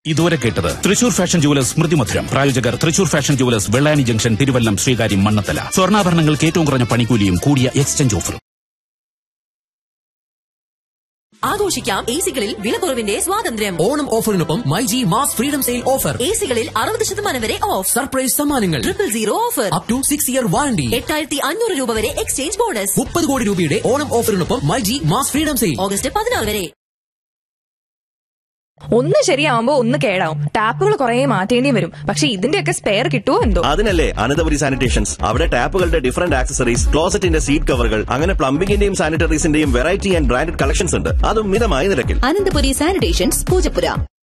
ഇതുവരെ കേട്ടത് Thrissur fashion jewellers സ്മൃതി മധുരം. പ്രായോജകർ Thrissur fashion jewellers, Vellani junction, Thiruvallam, Sreekaryam, Mannathala. സ്വർണ്ണാഭരണങ്ങൾക്ക് ഏറ്റവും കുറഞ്ഞ പണിക്കൂലിയും കൂടിയ എക്സ്ചേഞ്ച് ഓഫറും. ആഘോഷിക്കാം എസികളിൽ വിലക്കുറവിന്റെ സ്വാതന്ത്ര്യം. Onam ഓഫറിനൊപ്പം myG mass freedom sale offer. എസികളിൽ 60% വരെ ഓഫ്. സർപ്രൈസ് സമ്മാനങ്ങൾ. 000 offer. Up to 6 year warranty. 8500 രൂപ വരെ എക്സ്ചേഞ്ച് ബോണസ്. 30 കോടി രൂപയുടെ Onam ഓഫറിനൊപ്പം myG mass freedom sale August 16 വരെ. ഒന്ന് ശരിയാവുമ്പോ ഒന്ന് കേടാവും. ടാപ്പുകൾ കുറെ മാറ്റേണ്ടി വരും. പക്ഷെ ഇതിന്റെയൊക്കെ സ്പെയർ കിട്ടുമോ എന്തോ. അതിനല്ലേ അനന്തപുരി സാനിറ്റേഷൻസ്. അവിടെ ടാപ്പുകളുടെ ഡിഫറന്റ് ആക്സസറീസ്, ക്ലോസറ്റിന്റെ സീറ്റ് കവറുകൾ, അങ്ങനെ പ്ലംബിംഗിന്റെയും സാനിറ്ററീസിന്റെയും വെറൈറ്റി ആൻഡ് ബ്രാൻഡഡ് കളക്ഷൻസ് ഉണ്ട്. അതും മിതമായ നിരക്കിൽ. അനന്തപുരി സാനിറ്റേഷൻസ്, പൂജപ്പുര.